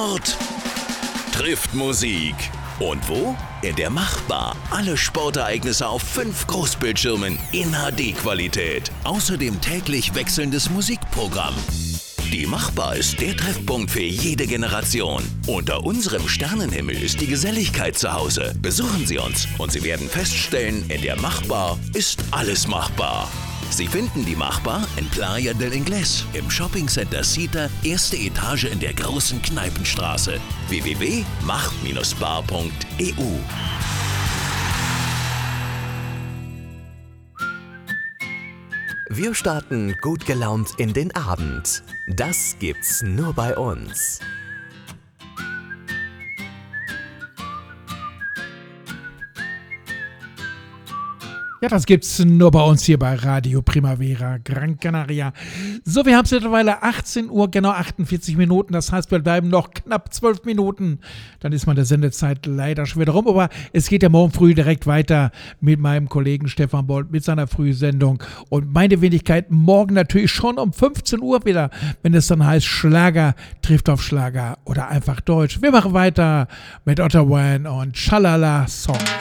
Sport trifft Musik. Und wo? In der Machbar. Alle Sportereignisse auf 5 Großbildschirmen in HD-Qualität. Außerdem täglich wechselndes Musikprogramm. Die Machbar ist der Treffpunkt für jede Generation. Unter unserem Sternenhimmel ist die Geselligkeit zu Hause. Besuchen Sie uns und Sie werden feststellen, in der Machbar ist alles machbar. Sie finden die Machbar in Playa del Inglés, im Shoppingcenter Cita, erste Etage in der großen Kneipenstraße. www.mach-bar.eu. Wir starten gut gelaunt in den Abend. Das gibt's nur bei uns. Ja, das gibt's nur bei uns hier bei Radio Primavera Gran Canaria. So, wir haben es mittlerweile 18 Uhr, genau 48 Minuten. Das heißt, wir bleiben noch knapp 12 Minuten. Dann ist meine Sendezeit leider schon wieder rum. Aber es geht ja morgen früh direkt weiter mit meinem Kollegen Stefan Bolt mit seiner Frühsendung. Und meine Wenigkeit morgen natürlich schon um 15 Uhr wieder, wenn es dann heißt, Schlager trifft auf Schlager oder einfach Deutsch. Wir machen weiter mit Ottawa und Schalala Song.